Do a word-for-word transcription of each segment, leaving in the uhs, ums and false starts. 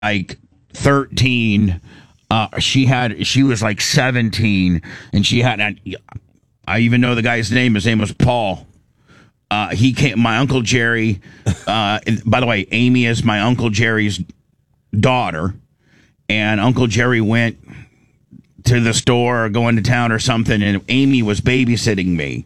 like thirteen. Uh, she had she was like seventeen, and she had. I even know the guy's name. His name was Paul. Uh, he came. My Uncle Jerry. Uh, by the way, Amy is my Uncle Jerry's daughter, and Uncle Jerry went to the store or going to town or something, and Amy was babysitting me.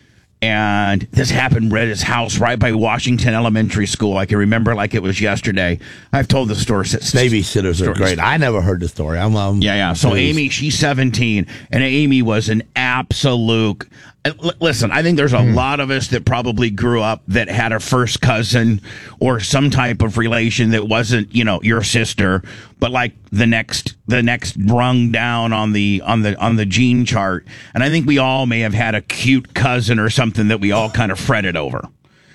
And this happened at his house right by Washington Elementary School. I can remember like it was yesterday. I've told the story. Babysitters are great. I never heard the story. I'm um, yeah, yeah. So pleased. Amy, she's seventeen, and Amy was an absolute. Listen, I think there's a mm. lot of us that probably grew up that had a first cousin or some type of relation that wasn't, you know, your sister, but like the next the next rung down on the on the on the gene chart. And I think we all may have had a cute cousin or something that we all kind of fretted over.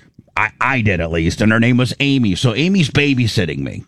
I, I did at least, and her name was Amy. So Amy's babysitting me,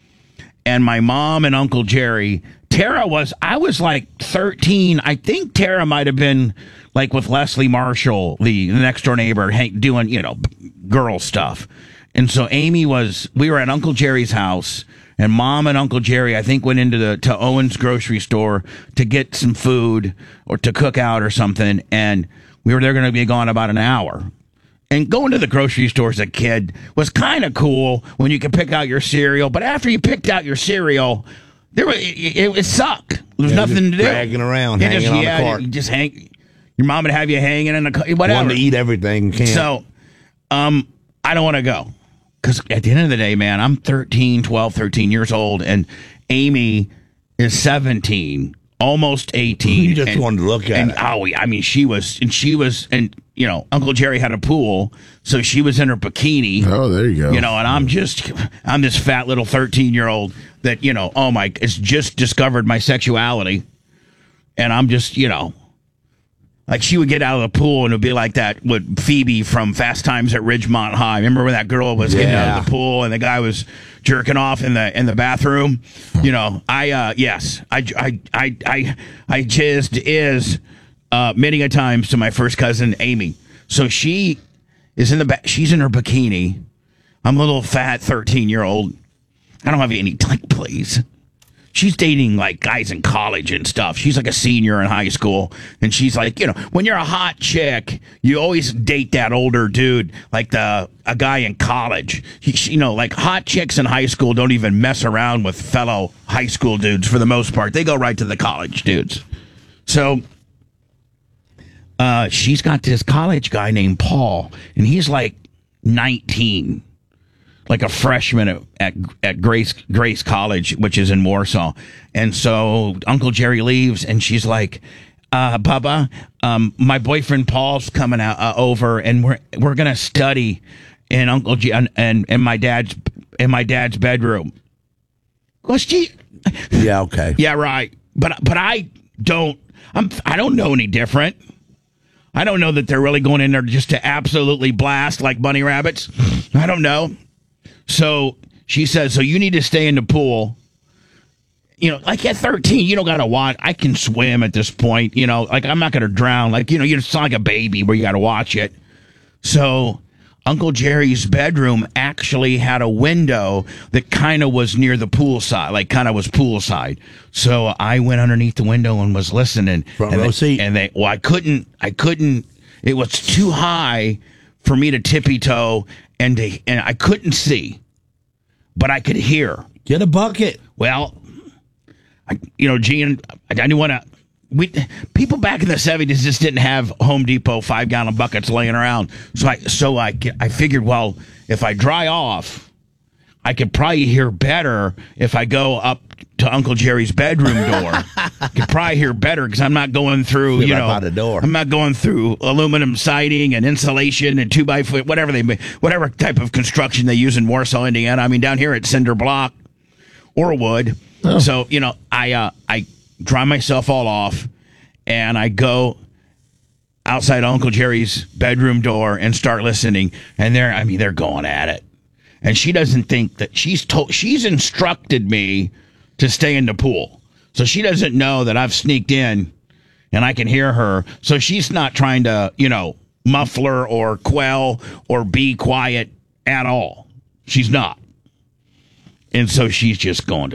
and my mom and Uncle Jerry. Tara was I was like thirteen. I think Tara might have been. Like with Leslie Marshall, the next door neighbor, doing, you know, girl stuff. And so Amy was, we were at Uncle Jerry's house, and Mom and Uncle Jerry, I think, went into the, to Owen's grocery store to get some food or to cook out or something. And we were there going to be gone about an hour. And going to the grocery store as a kid was kind of cool when you could pick out your cereal. But after you picked out your cereal, there was, it, it, it sucked. There was yeah, nothing to do. Dragging around, it hanging just, on yeah, the cart. You just hang. Your mom would have you hanging in the whatever. Want to eat everything. Can't. So, um, I don't want to go. Because at the end of the day, man, I'm thirteen, twelve, thirteen years old, and Amy is seventeen, almost eighteen. You just and, wanted to look at and, it. Oh, I mean, she was, and she was, and, you know, Uncle Jerry had a pool, so she was in her bikini. Oh, there you go. You know, and I'm just, I'm this fat little thirteen-year-old that, you know, oh my, it's just discovered my sexuality, and I'm just, you know, like she would get out of the pool and it would be like that with Phoebe from Fast Times at Ridgemont High. Remember when that girl was yeah. getting out of the pool and the guy was jerking off in the in the bathroom? You know, I uh, yes, I I I I, I jizzed is uh, many a times to my first cousin Amy. So she is in the ba- she's in her bikini. I'm a little fat thirteen year old. I don't have any like please. She's dating like guys in college and stuff. She's like a senior in high school. And she's like, you know, when you're a hot chick, you always date that older dude, like the a guy in college. He, you know, like hot chicks in high school don't even mess around with fellow high school dudes for the most part. They go right to the college dudes. So uh, she's got this college guy named Paul, and he's like nineteen. Like a freshman at, at at Grace Grace College, which is in Warsaw. And so Uncle Jerry leaves, and she's like, uh, Bubba, um, my boyfriend Paul's coming out uh, over, and we're we're gonna study in Uncle G and, and and my dad's in my dad's bedroom. Well, she, yeah, okay, yeah, right. But but I don't I'm I don't know any different. I don't know that they're really going in there just to absolutely blast like bunny rabbits. I don't know. So she says, so you need to stay in the pool. You know, like at thirteen, you don't got to watch. I can swim at this point. You know, like I'm not going to drown. Like, you know, you're just like a baby where you got to watch it. So Uncle Jerry's bedroom actually had a window that kind of was near the pool side, like kind of was poolside. So I went underneath the window and was listening. Front and row they, seat. And they, well, I couldn't, I couldn't, it was too high for me to tippy toe. And, to, and I couldn't see, but I could hear. Get a bucket. Well, I, you know, Gene, I, I didn't want to. We people back in the seventies just didn't have Home Depot five gallon buckets laying around. So I, so I, I figured, well, if I dry off, I could probably hear better if I go up to Uncle Jerry's bedroom door. I could probably hear better because I'm not going through, Get you right know, by the door. I'm not going through aluminum siding and insulation and two by foot, whatever they, whatever type of construction they use in Warsaw, Indiana. I mean, down here it's cinder block or wood. Oh. So you know, I uh, I dry myself all off and I go outside Uncle Jerry's bedroom door and start listening. And they're, I mean, they're going at it. And she doesn't think that she's told, she's instructed me to stay in the pool. So she doesn't know that I've sneaked in and I can hear her. So she's not trying to, you know, muffler or quell or be quiet at all. She's not. And so she's just going